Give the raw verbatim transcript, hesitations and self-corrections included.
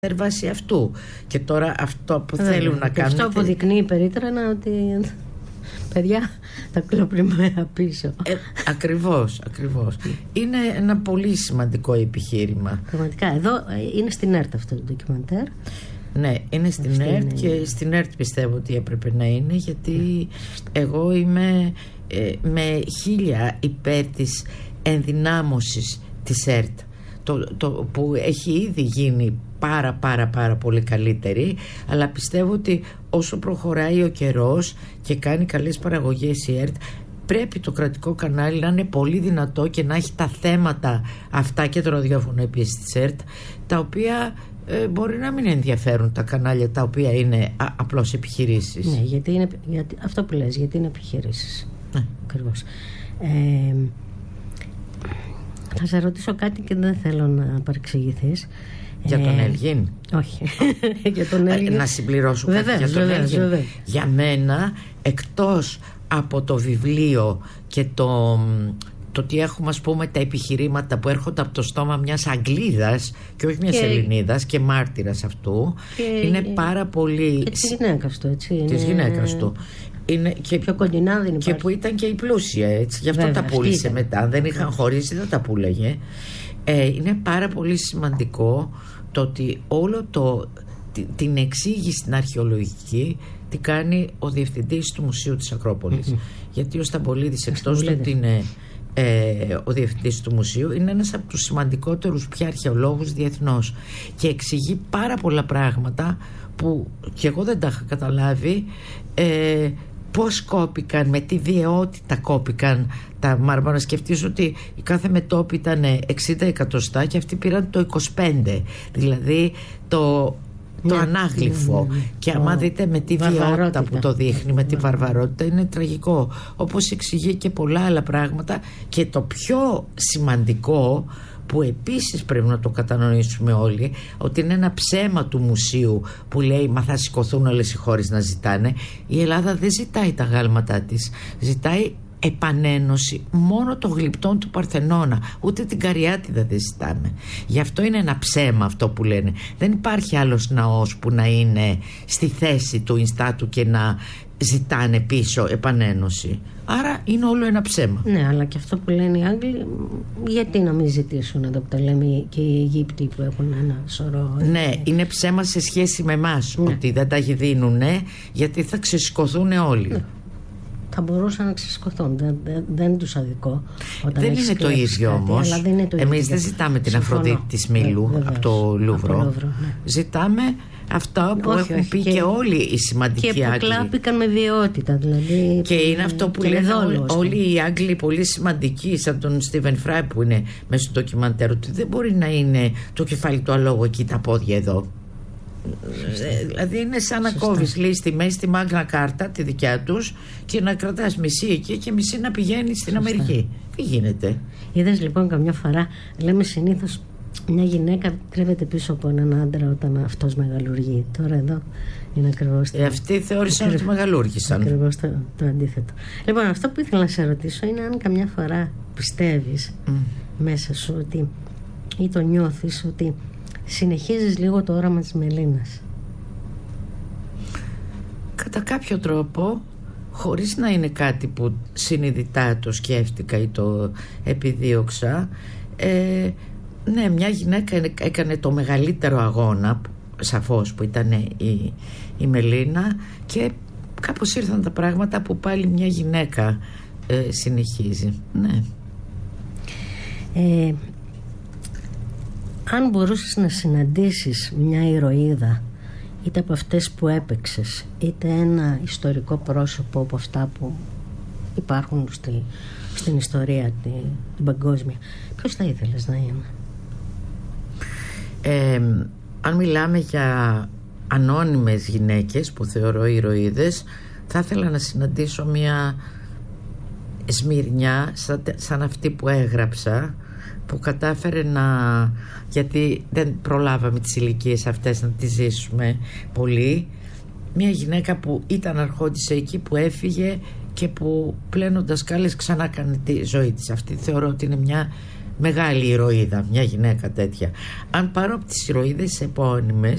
βάσει αυτού. Και τώρα αυτό που Βέβαια, θέλουν να κάνουν. Αυτό αποδεικνύει περίτρανα ότι. Παιδιά, τα κλοπριμαία πίσω. Ε, ακριβώς, ακριβώς. Είναι ένα πολύ σημαντικό επιχείρημα. Πραγματικά. Εδώ είναι στην ΕΡΤ αυτό το ντοκιμαντέρ. Ναι, είναι στην Αυτή ΕΡΤ είναι... και στην ΕΡΤ πιστεύω ότι έπρεπε να είναι, γιατί εγώ είμαι ε, με χίλια υπέρ της ενδυνάμωσης της ΕΡΤ, το, το, που έχει ήδη γίνει πάρα πάρα πάρα πολύ καλύτερη, αλλά πιστεύω ότι όσο προχωράει ο καιρός και κάνει καλές παραγωγές η ΕΡΤ, πρέπει το κρατικό κανάλι να είναι πολύ δυνατό και να έχει τα θέματα αυτά, και το ραδιόφωνο επίσης της ΕΡΤ, τα οποία ε, μπορεί να μην ενδιαφέρουν τα κανάλια τα οποία είναι α, απλώς επιχειρήσεις. Ναι, γιατί είναι, γιατί, αυτό που λες, γιατί είναι επιχειρήσεις. Ναι. Ακριβώς. Ε, θα σε ρωτήσω κάτι και δεν θέλω να παρεξηγηθείς. Για τον Έλγιν? Όχι. Για τον Έλγιν. Να συμπληρώσω κάτι βεβαίως, για τον βεβαίως, Έλγιν. βεβαίως. Για μένα, εκτός από το βιβλίο και το, το ότι έχουμε, ας πούμε, τα επιχειρήματα που έρχονται από το στόμα μιας Αγγλίδας και όχι μιας και... Ελληνίδας και μάρτυρας αυτού, και... είναι πάρα πολύ... Και της γυναίκας του, έτσι. Είναι... Της γυναίκας του. Είναι και, πιο κοντινά δεν υπάρχει. Και που ήταν και η πλούσια, έτσι. Γι' αυτό Βέβαια, τα πούλησε μετά. Αν δεν είχαν χωρίσει, δεν τα πούλεγε. Ε, είναι πάρα πολύ σημαντικό το ότι όλο το, την εξήγηση στην αρχαιολογική τη κάνει ο διευθυντής του Μουσείου της Ακρόπολης. Mm-hmm. Γιατί ο Σταμπολίδης, εκτός του ότι είναι ε, ο διευθυντής του μουσείου, είναι ένας από τους σημαντικότερους πια αρχαιολόγους διεθνώς και εξηγεί πάρα πολλά πράγματα που κι εγώ δεν τα είχα καταλάβει, ε, πώς κόπηκαν, με τι βιαιότητα κόπηκαν τα μάρμαρα. Σκεφτείς ότι η κάθε μετώπη ήταν εξήντα εκατοστά και αυτοί πήραν το είκοσι πέντε, δηλαδή το, το ναι, ανάγλυφο. Ναι, ναι, ναι. Και άμα δείτε με τη βιαιότητα που το δείχνει, με τη βαρβαρότητα, είναι τραγικό. Όπως εξηγεί και πολλά άλλα πράγματα. Και το πιο σημαντικό, που επίσης πρέπει να το κατανοήσουμε όλοι, ότι είναι ένα ψέμα του μουσείου που λέει «Μα θα σηκωθούν όλες οι χώρες να ζητάνε». Η Ελλάδα δεν ζητάει τα γάλματά της, ζητάει επανένωση μόνο των γλυπτών του Παρθενώνα, ούτε την Καριάτιδα δεν ζητάμε. Γι' αυτό είναι ένα ψέμα αυτό που λένε. Δεν υπάρχει άλλος ναός που να είναι στη θέση του Ινστάτου και να ζητάνε πίσω επανένωση. Άρα είναι όλο ένα ψέμα. Ναι, αλλά και αυτό που λένε οι Άγγλοι, γιατί να μην ζητήσουν εδώ που τα λέμε και οι Αιγύπτιοι που έχουν ένα σωρό. Ναι, είναι ψέμα σε σχέση με εμάς, ναι. Ότι δεν τα δίνουνε, γιατί θα ξεσηκωθούν όλοι. Ναι. Θα μπορούσαν να ξεσηκωθούν. Δεν, δεν, δεν τους αδικό. Δεν είναι το ίδιο όμως. Εμείς δεν ζητάμε την Αφροδίτη της Μήλου, ναι, από το Λούβρο. Από Λούβρο, ναι. Ζητάμε αυτά που όχι, έχουν όχι, πει και, και όλοι οι σημαντικοί Άγγλοι. Και που κλάπηκαν με βιαιότητα, δηλαδή. Και είναι αυτό που λένε όλοι οι Άγγλοι πολύ σημαντικοί, σαν τον Στίβεν Φράι που είναι μέσα στο ντοκιμαντέρ, ότι δεν μπορεί να είναι το κεφάλι του αλόγου εκεί, τα πόδια εδώ. Ε, δηλαδή είναι σαν να κόβεις λίστη μέσα στη Μάγνα Κάρτα τη δικιά τους και να κρατάς μισή εκεί και μισή να πηγαίνει στην Σωστά. Αμερική. Τι γίνεται? Είδες λοιπόν καμιά φορά, λέμε συνήθως μια γυναίκα κρύβεται πίσω από έναν άντρα όταν αυτός μεγαλουργεί. Τώρα εδώ είναι ακριβώς το... ε, αυτοί θεώρησαν ακριβ... ότι μεγαλούργησαν. Ακριβώς το, το αντίθετο. Λοιπόν, αυτό που ήθελα να σε ρωτήσω είναι αν καμιά φορά πιστεύεις mm. μέσα σου ότι, ή το νιώθεις ότι συνεχίζεις λίγο το όραμα της Μελίνας? Κατά κάποιο τρόπο, χωρίς να είναι κάτι που συνειδητά το σκέφτηκα ή το επιδίωξα, ε, ναι, μια γυναίκα έκανε το μεγαλύτερο αγώνα, σαφώς, που ήταν η, η Μελίνα, και κάπως ήρθαν τα πράγματα που πάλι μια γυναίκα ε, συνεχίζει. Ναι. Ε, αν μπορούσες να συναντήσεις μια ηρωίδα, είτε από αυτές που έπαιξες, είτε ένα ιστορικό πρόσωπο από αυτά που υπάρχουν στη, στην ιστορία την, την παγκόσμια, ποιος θα ήθελες να είναι? Ε, αν μιλάμε για ανώνυμες γυναίκες που θεωρώ ηρωίδες, θα ήθελα να συναντήσω μια Σμυρνιά σαν, σαν αυτή που έγραψα, που κατάφερε να, γιατί δεν προλάβαμε τις ηλικίες αυτές να τις ζήσουμε πολύ, μια γυναίκα που ήταν αρχόντισσα εκεί, που έφυγε και που πλένοντας σκάλες ξανά κάνει τη ζωή της. Αυτή θεωρώ ότι είναι μια μεγάλη ηρωίδα, μια γυναίκα τέτοια. Αν πάρω από τις ηρωίδες επώνυμες,